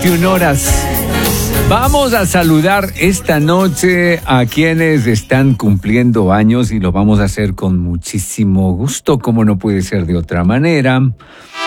21 horas. Vamos a saludar esta noche a quienes están cumpliendo años y lo vamos a hacer con muchísimo gusto, como no puede ser de otra manera.